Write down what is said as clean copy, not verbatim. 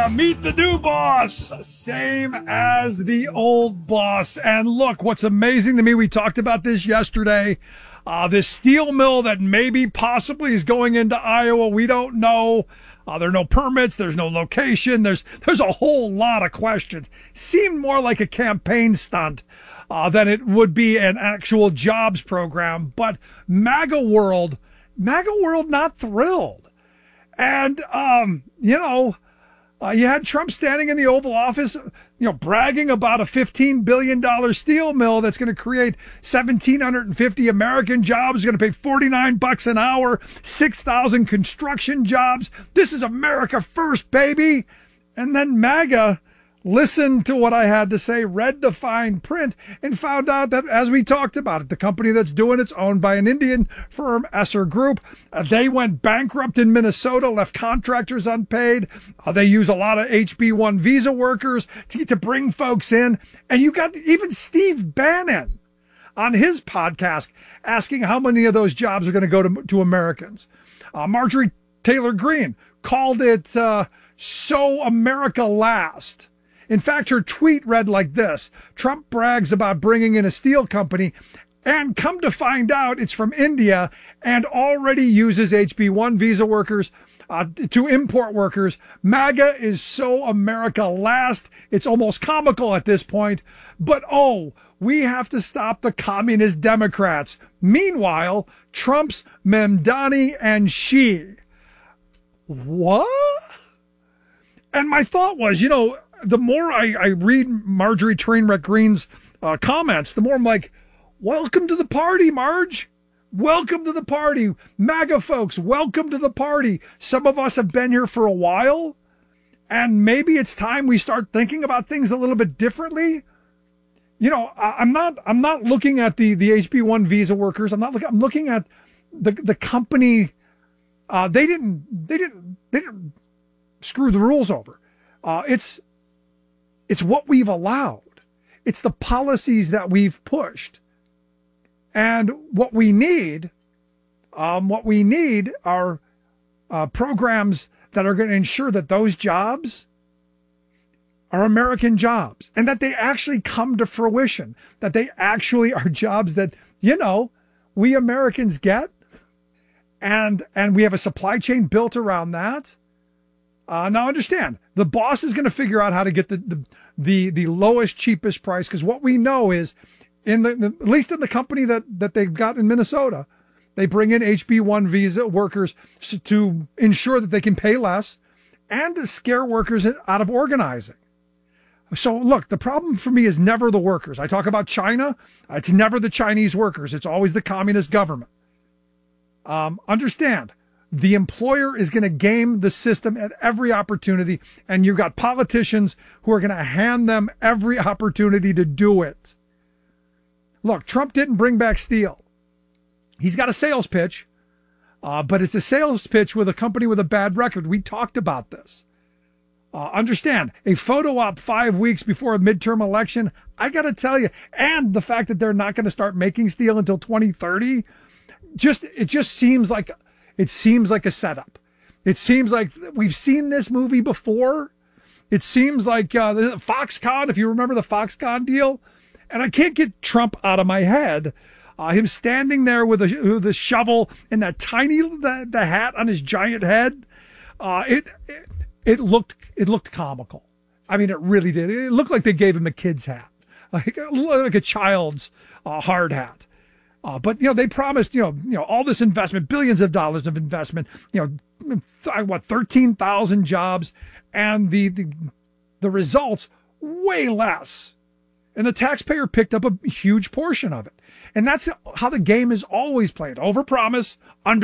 Meet the new boss, same as the old boss. And look, what's amazing to me, we talked about this yesterday, this steel mill that maybe possibly is going into Iowa. We don't know. There are no permits. There's no location. There's a whole lot of questions. Seemed more like a campaign stunt than it would be an actual jobs program. But MAGA world not thrilled. And, you had Trump standing in the Oval Office, bragging about a $15 billion steel mill that's going to create 1,750 American jobs, going to pay $49 an hour, 6,000 construction jobs. This is America first, baby. And then MAGA listened to what I had to say, read the fine print, and found out that, as we talked about it, the company that's doing it's owned by an Indian firm, Esser Group. They went bankrupt in Minnesota, left contractors unpaid. They use a lot of HB1 visa workers to bring folks in. And you got even Steve Bannon on his podcast asking how many of those jobs are going to go to Americans. Marjorie Taylor Greene called it so America last. In fact, her tweet read like this: Trump brags about bringing in a steel company, and come to find out it's from India and already uses HB1 visa workers to import workers. MAGA is so America last. It's almost comical at this point. But, we have to stop the communist Democrats. Meanwhile, Trump's Mamdani and Xi. What? And my thought was, the more I read Marjorie Trainwreck Greene's comments, the more I'm like, welcome to the party, Marge. Welcome to the party. MAGA folks, welcome to the party. Some of us have been here for a while, and maybe it's time we start thinking about things a little bit differently. I'm not looking at the HB1 visa workers. I'm looking at the company. They didn't screw the rules over. It's what we've allowed. It's the policies that we've pushed. And what we need are programs that are going to ensure that those jobs are American jobs and that they actually come to fruition, that they actually are jobs that, we Americans get. And we have a supply chain built around that. Now understand, the boss is going to figure out how to get the lowest, cheapest price, because what we know is, at least in the company that they've got in Minnesota, they bring in HB1 visa workers to ensure that they can pay less and to scare workers out of organizing. So look, the problem for me is never the workers. I talk about China. It's never the Chinese workers. It's always the communist government. Understand, the employer is going to game the system at every opportunity, and you've got politicians who are going to hand them every opportunity to do it. Look, Trump didn't bring back steel. He's got a sales pitch, but it's a sales pitch with a company with a bad record. We talked about this. Understand, a photo op 5 weeks before a midterm election, I got to tell you, and the fact that they're not going to start making steel until 2030, it just seems like a setup. It seems like we've seen this movie before. It seems like Foxconn, if you remember the Foxconn deal, and I can't get Trump out of my head. Him standing there with a shovel and that tiny the hat on his giant head. It looked comical. I mean, it really did. It looked like they gave him a kid's hat, like a child's hard hat. But they promised all this investment, billions of dollars of investment, 13,000 jobs, and the results way less, and the taxpayer picked up a huge portion of it. And that's how the game is always played: overpromise, under